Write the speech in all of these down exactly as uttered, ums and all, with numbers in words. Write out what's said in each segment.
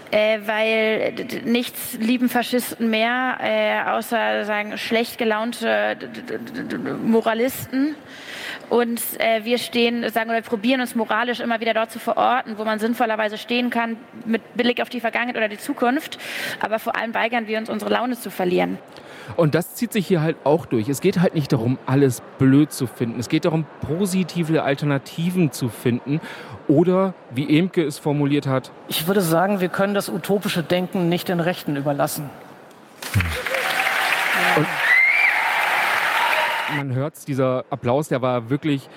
äh, weil d- nichts lieben Faschisten mehr, äh, außer sagen schlecht gelaunte d- d- d- Moralisten. Und äh, wir stehen, sagen oder probieren uns moralisch immer wieder dort zu verorten, wo man sinnvollerweise stehen kann, mit Blick auf die Vergangenheit oder die Zukunft. Aber vor allem weigern wir uns, unsere Laune zu verlieren. Und das zieht sich hier halt auch durch. Es geht halt nicht darum, alles blöd zu finden. Es geht darum, positive Alternativen zu finden. Oder, wie Emke es formuliert hat, ich würde sagen, wir können das utopische Denken nicht den Rechten überlassen. Und man hört's, dieser Applaus, der war wirklich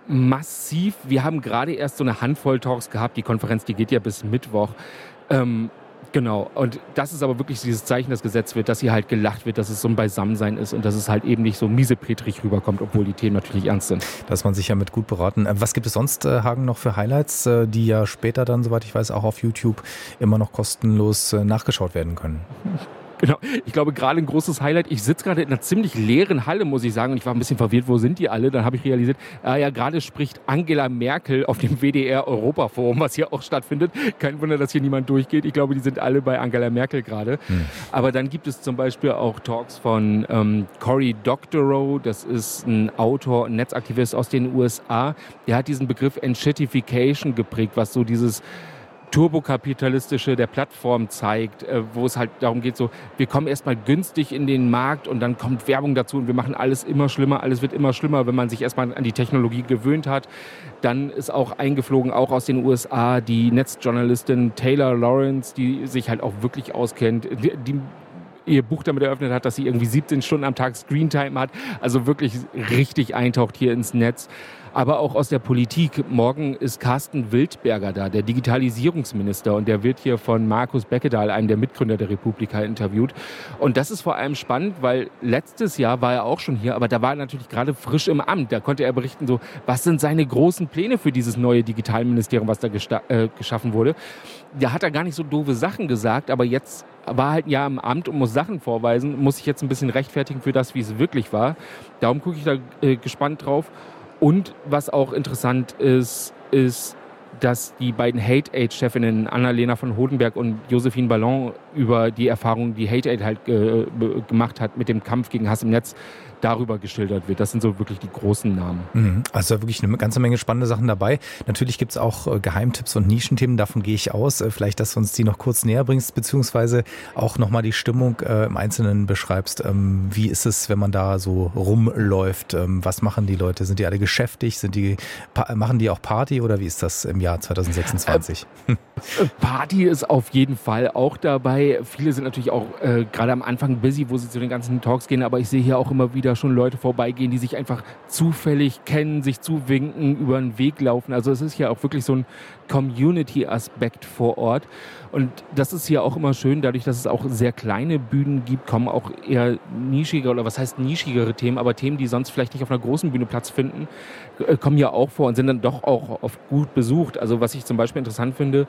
massiv. Wir haben gerade erst so eine Handvoll Talks gehabt. Die Konferenz, die geht ja bis Mittwoch. Ähm, genau. Und das ist aber wirklich dieses Zeichen, das gesetzt wird, dass hier halt gelacht wird, dass es so ein Beisammensein ist und dass es halt eben nicht so miesepetrig rüberkommt, obwohl die Themen natürlich ernst sind. Da ist man sich ja mit gut beraten. Was gibt es sonst, Hagen, noch für Highlights, die ja später dann, soweit ich weiß, auch auf YouTube immer noch kostenlos nachgeschaut werden können? Genau. Ich glaube, gerade ein großes Highlight. Ich sitze gerade in einer ziemlich leeren Halle, muss ich sagen. Und ich war ein bisschen verwirrt, wo sind die alle? Dann habe ich realisiert, äh, ja, gerade spricht Angela Merkel auf dem W D R-Europaforum, was hier auch stattfindet. Kein Wunder, dass hier niemand durchgeht. Ich glaube, die sind alle bei Angela Merkel gerade. Hm. Aber dann gibt es zum Beispiel auch Talks von ähm, Cory Doctorow. Das ist ein Autor, ein Netzaktivist aus den U S A. Der hat diesen Begriff Enshittification geprägt, was so dieses Turbokapitalistische der Plattform zeigt, wo es halt darum geht, so, wir kommen erstmal günstig in den Markt und dann kommt Werbung dazu und wir machen alles immer schlimmer, alles wird immer schlimmer, wenn man sich erstmal an die Technologie gewöhnt hat. Dann ist auch eingeflogen, auch aus den U S A, die Netzjournalistin Taylor Lawrence, die sich halt auch wirklich auskennt, die, die ihr Buch damit eröffnet hat, dass sie irgendwie siebzehn Stunden am Tag Screentime hat, also wirklich richtig eintaucht hier ins Netz. Aber auch aus der Politik. Morgen ist Carsten Wildberger da, der Digitalisierungsminister. Und der wird hier von Markus Beckedahl, einem der Mitgründer der Republika, interviewt. Und das ist vor allem spannend, weil letztes Jahr war er auch schon hier, aber da war er natürlich gerade frisch im Amt. Da konnte er berichten, so, was sind seine großen Pläne für dieses neue Digitalministerium, was da gesta- äh, geschaffen wurde. Da hat er gar nicht so doofe Sachen gesagt, aber jetzt war halt ein Jahr im Amt und muss Sachen vorweisen, muss sich jetzt ein bisschen rechtfertigen für das, wie es wirklich war. Darum gucke ich da äh, gespannt drauf. Und was auch interessant ist, ist, dass die beiden Hate-Aid-Chefinnen Annalena von Hodenberg und Josephine Ballon über die Erfahrungen, die Hate-Aid halt äh, gemacht hat mit dem Kampf gegen Hass im Netz, darüber geschildert wird. Das sind so wirklich die großen Namen. Also wirklich eine ganze Menge spannende Sachen dabei. Natürlich gibt es auch Geheimtipps und Nischenthemen, davon gehe ich aus. Vielleicht, dass du uns die noch kurz näher bringst, beziehungsweise auch nochmal die Stimmung äh, im Einzelnen beschreibst. Ähm, wie ist es, wenn man da so rumläuft? Ähm, was machen die Leute? Sind die alle geschäftig? Sind die, pa- machen die auch Party oder wie ist das im Jahr zwanzig sechsundzwanzig? Äh, Party ist auf jeden Fall auch dabei. Viele sind natürlich auch äh, gerade am Anfang busy, wo sie zu den ganzen Talks gehen, aber ich sehe hier auch immer wieder schon Leute vorbeigehen, die sich einfach zufällig kennen, sich zuwinken, über den Weg laufen. Also es ist ja auch wirklich so ein Community-Aspekt vor Ort. Und das ist hier auch immer schön, dadurch, dass es auch sehr kleine Bühnen gibt, kommen auch eher nischige, oder was heißt nischigere Themen, aber Themen, die sonst vielleicht nicht auf einer großen Bühne Platz finden, kommen ja auch vor und sind dann doch auch oft gut besucht. Also was ich zum Beispiel interessant finde,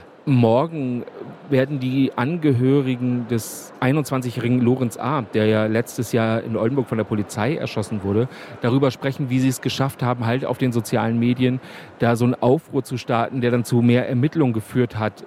morgen werden die Angehörigen des einundzwanzigjährigen Lorenz A., der ja letztes Jahr in Oldenburg von der Polizei erschossen wurde, darüber sprechen, wie sie es geschafft haben, halt auf den sozialen Medien da so einen Aufruhr zu starten, der dann zu mehr Ermittlungen geführt hat,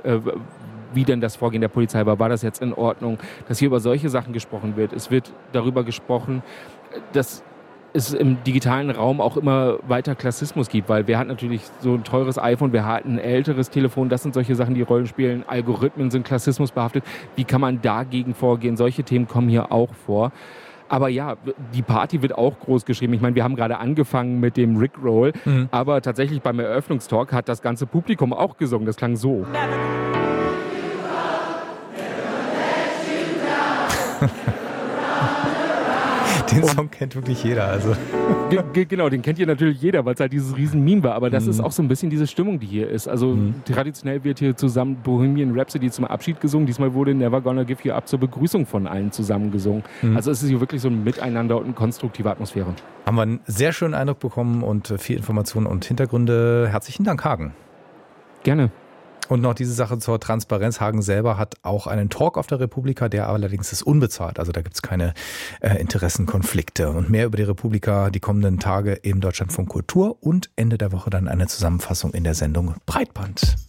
wie denn das Vorgehen der Polizei war. War das jetzt in Ordnung? Dass hier über solche Sachen gesprochen wird. Es wird darüber gesprochen, dass es im digitalen Raum auch immer weiter Klassismus gibt, weil wer hat natürlich so ein teures iPhone, wer hat ein älteres Telefon, das sind solche Sachen, die Rollen spielen, Algorithmen sind Klassismus behaftet, wie kann man dagegen vorgehen? Solche Themen kommen hier auch vor. Aber ja, die Party wird auch groß geschrieben. Ich meine, wir haben gerade angefangen mit dem Rickroll, mhm. aber tatsächlich beim Eröffnungstalk hat das ganze Publikum auch gesungen, das klang so. Den Song kennt wirklich jeder. Also. G- g- genau, den kennt hier natürlich jeder, weil es halt dieses riesen Meme war. Aber das mhm. ist auch so ein bisschen diese Stimmung, die hier ist. Also mhm. traditionell wird hier zusammen Bohemian Rhapsody zum Abschied gesungen. Diesmal wurde Never Gonna Give You Up zur Begrüßung von allen zusammen gesungen. Mhm. Also es ist hier wirklich so ein Miteinander und eine konstruktive Atmosphäre. Haben wir einen sehr schönen Eindruck bekommen und viel Informationen und Hintergründe. Herzlichen Dank, Hagen. Gerne. Und noch diese Sache zur Transparenz. Hagen selber hat auch einen Talk auf der Republika, der allerdings ist unbezahlt. Also da gibt es keine äh, Interessenkonflikte. Und mehr über die Republika die kommenden Tage im Deutschlandfunk Kultur und Ende der Woche dann eine Zusammenfassung in der Sendung Breitband.